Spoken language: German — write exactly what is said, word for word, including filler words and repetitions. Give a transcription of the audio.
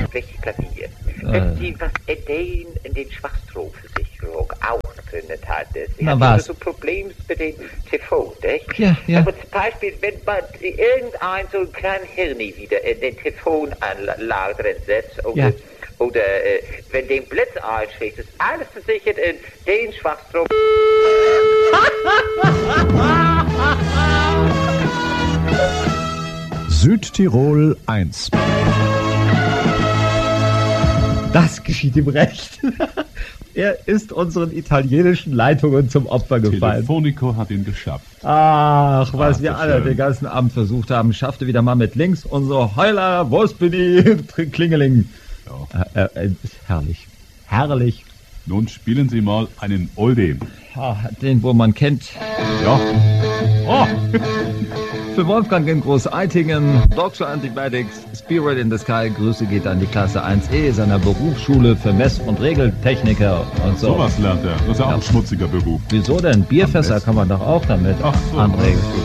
Vielleicht Klavier. Wenn Sie was erzählen in den Schwachstrophversicherung auch drin hat. Sie Na hat was? so Probleme mit dem T V, nicht? Ja, ja. Aber zum Beispiel, wenn man irgendein so ein kleines Hirni wieder in den Telefonanlage drin setzt, oder, Ja. oder äh, wenn den Blitz einschlägt, ist alles versichert in den Schwachstrom. Südtirol eins. Das geschieht ihm recht. Er ist unseren italienischen Leitungen zum Opfer gefallen. Telefonico hat ihn geschafft. Ach, was Ach, wir so alle schön. den ganzen Abend versucht haben, schaffte wieder mal mit links unsere Heuler, Wurstbedi, Klingeling. Ja. Äh, äh, herrlich. Herrlich. Nun spielen Sie mal einen Oldie. Ah, den, wo man kennt. Ja. Oh, Für Wolfgang in Groß-Eitingen, Doctor Antibiotics, Spirit in the Sky, Grüße geht an die Klasse eins E seiner Berufsschule für Mess- und Regeltechniker und so. sowas lernt er. Das ist ja auch Ja. ein schmutziger Beruf. Wieso denn? Bierfässer kann man doch auch damit Ach so. anregen.